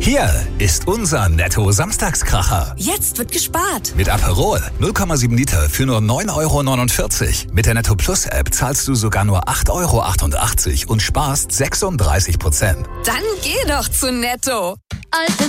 Hier ist unser Netto-Samstagskracher. Jetzt wird gespart. Mit Aperol 0,7 Liter für nur 9,49 €. Mit der Netto Plus App zahlst du sogar nur 8,88 € und sparst 36%. Dann geh doch zu Netto. Alte